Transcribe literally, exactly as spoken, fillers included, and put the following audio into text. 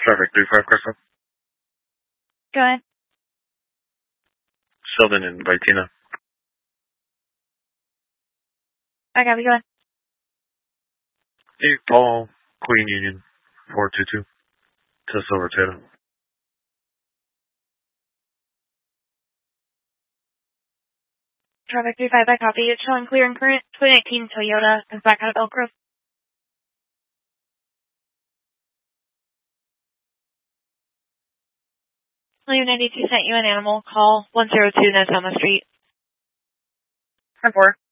Traffic three five Crystal. Go ahead. Sheldon and Vitina. I got you. Go ahead. Hey, Paul, Queen Union, four two two. To Silver Tato. Traffic three five, I copy. It's showing clear and current. twenty nineteen Toyota comes back out of Elk Grove. William ninety-two sent you an animal. Call one zero two Nesama Street. ten four.